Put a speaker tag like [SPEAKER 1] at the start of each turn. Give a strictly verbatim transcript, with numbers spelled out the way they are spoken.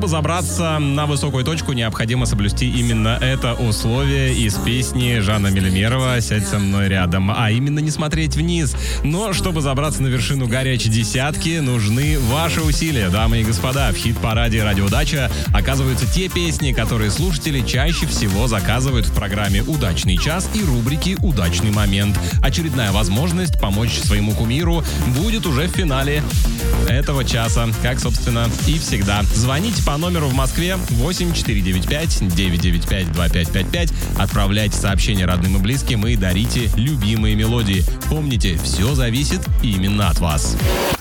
[SPEAKER 1] Чтобы забраться на высокую точку, необходимо соблюсти именно это условие из песни Жана Мелимерова «Сядь со мной рядом», а именно не смотреть вниз. Но чтобы забраться на вершину горячей десятки, нужны ваши усилия, дамы и господа. В хит-параде «Радио Дача» оказываются те песни, которые слушатели чаще всего заказывают в программе «Удачный час» и рубрике «Удачный момент». Очередная возможность помочь своему кумиру будет уже в финале этого часа, как, собственно, и всегда. Звоните по номеру в Москве восемь четыре девять пять девять девять пять два пять пять пять, отправляйте сообщения родным и близким и дарите любимые мелодии. Помните, все зависит именно от вас.